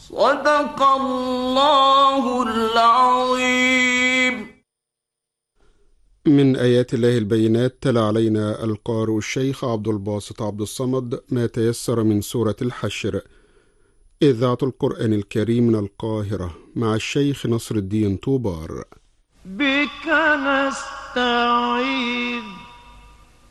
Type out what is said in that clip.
صدق الله العظيم. من آيات الله البينات تلا علينا القارئ الشيخ عبد الباسط عبد الصمد ما تيسر من سورة الحشر. إذاعة القرآن الكريم من القاهرة مع الشيخ نصر الدين طوبار. بك نستعيذ